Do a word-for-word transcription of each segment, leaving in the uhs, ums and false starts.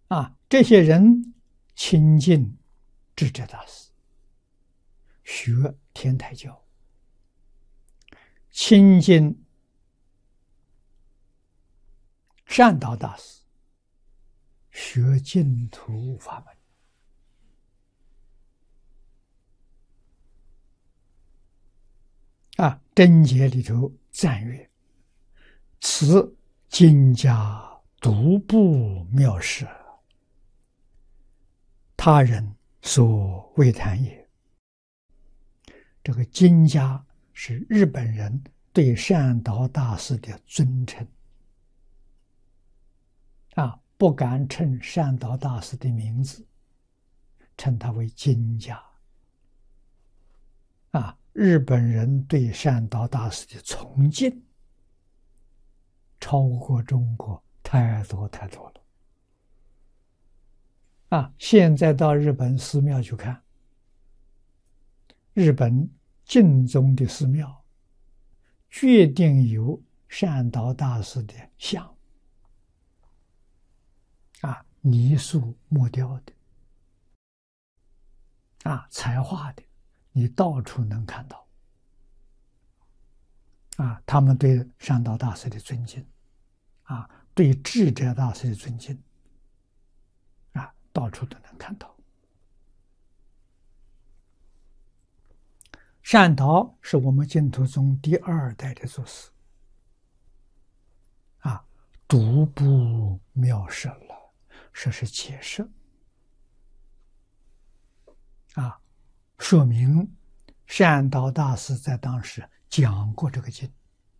啊，这些人亲近智者大师，学天台教，亲近善导大师，学净土法门。啊，真解里头赞曰：“此经家独步妙事，他人所未谈也。”这个经家是日本人对善导大师的尊称，啊，不敢称善导大师的名字，称他为经家。啊，日本人对善导大师的崇敬超过中国太多太多了。啊，现在到日本寺庙去看，日本净宗的寺庙决定有善导大师的像，啊，泥塑木雕的，啊，彩画的，你到处能看到。啊，他们对善导大师的尊敬，啊，对智者大师的尊敬，啊，到处都能看到。善导是我们净土宗第二代的祖师，啊，独步妙事了，这是解释，啊，说明善导大师在当时讲过这个经，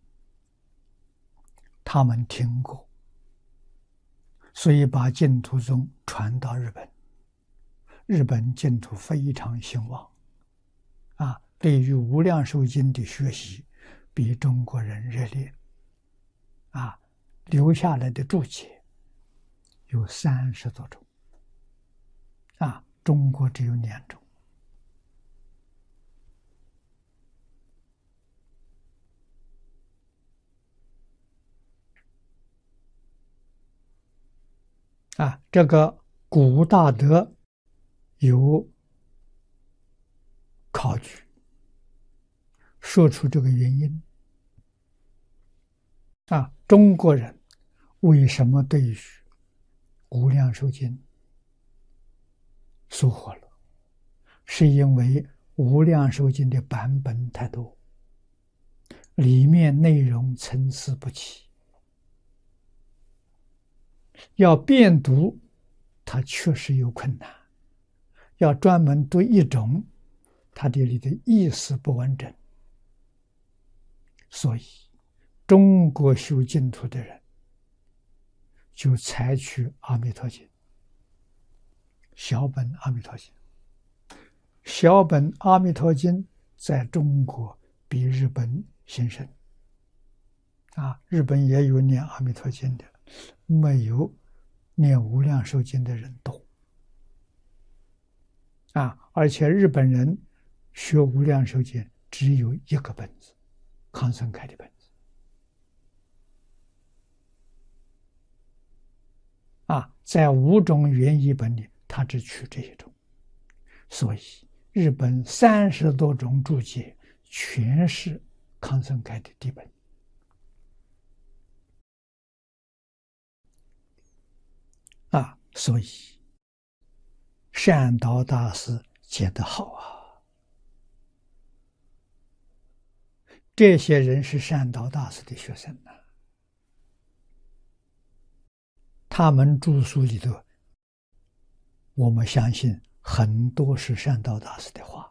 他们听过，所以把净土宗传到日本，日本净土非常兴旺，啊，对于无量寿经的学习比中国人热烈，啊，留下来的注解有三十多种，啊，中国只有两种。啊，这个古大德有考据，说出这个原因。啊，中国人为什么对于无量寿经疏忽了？是因为无量寿经的版本太多，里面内容参差不齐，要遍读它确实有困难，要专门读一种，它这里的意思不完整，所以中国修净土的人就采取阿弥陀经，小本阿弥陀经。小本阿弥陀经在中国比日本兴盛，啊，日本也有念阿弥陀经的，没有念无量寿经的人多，啊，而且日本人学无量寿经只有一个本子，康生开的本子，啊，在五种原译本里，他只取这一种，所以日本三十多种注解全是康生开的底本。啊，所以善导大师解得好啊！这些人是善导大师的学生啊，他们著书里头，我们相信很多是善导大师的话。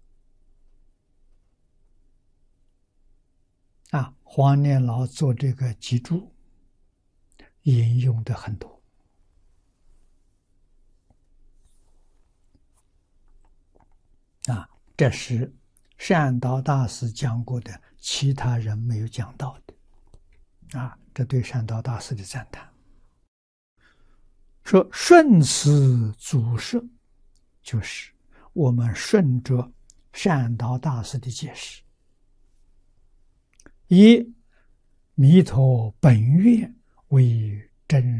啊，黄念老做这个集注，引用的很多。啊，这是善导大师讲过的，其他人没有讲到的。啊，这对善导大师的赞叹。说顺此祖师，就是我们顺着善导大师的解释，以弥陀本愿为真